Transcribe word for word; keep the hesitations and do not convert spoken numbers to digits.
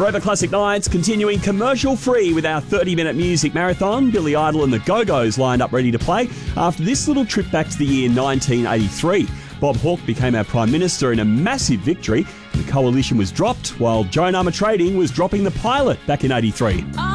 Forever Classic Nights continuing commercial-free with our thirty-minute music marathon. Billy Idol and the Go-Go's lined up ready to play after this little trip back to the year nineteen eighty-three. Bob Hawke became our Prime Minister in a massive victory. The coalition was dropped while Joan Armatrading was dropping the pilot back in eighty-three.